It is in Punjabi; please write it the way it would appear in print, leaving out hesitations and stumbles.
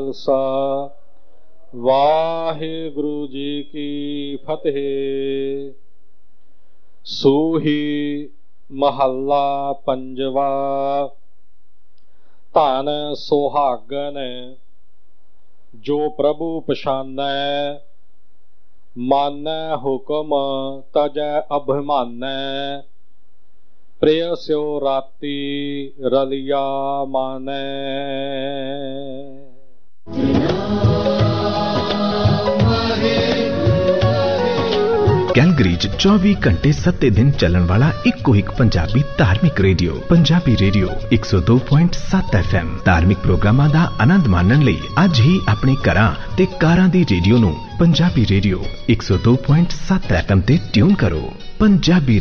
ਖਾਲਸਾ ਵਾਹਿਗੁਰੂ ਜੀ ਕੀ ਫਤਿਹ। ਸੂਹੀ ਮਹੱਲਾ ਪੰਜਵਾ। ਧਨ ਸੁਹਾਗਨ ਜੋ ਪ੍ਰਭੂ ਪਛਾਨੈ, ਮਾਨੈ ਹੁਕਮ ਤਜੈ ਅਭਿਮਾਨੈ, ਪ੍ਰਿਯ ਸਿਉ ਰਾਤੀ ਰਲਿਆ ਮਾਨੈ। ਕੈਲਗਰੀ 'ਚ 24 ਘੰਟੇ 7 ਦਿਨ ਚੱਲਣ ਵਾਲਾ ਇੱਕੋ ਇੱਕ ਪੰਜਾਬੀ ਧਾਰਮਿਕ ਰੇਡੀਓ, ਪੰਜਾਬੀ ਰੇਡੀਓ 102.7 FM। ਧਾਰਮਿਕ ਪ੍ਰੋਗਰਾਮਾਂ ਦਾ ਆਨੰਦ ਮਾਣਨ ਲਈ ਅੱਜ ਹੀ ਆਪਣੇ ਘਰਾਂ ਤੇ ਕਾਰਾਂ ਦੀ ਰੇਡੀਓ ਨੂੰ ਪੰਜਾਬੀ ਰੇਡੀਓ 102.7 FM ਤੇ ਟਿਊਨ ਕਰੋ। ਪੰਜਾਬੀ